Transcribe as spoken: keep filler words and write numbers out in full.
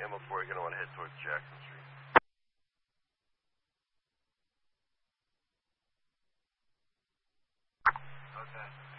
Ammo four, you're going to want to head towards Jackson Street. Okay.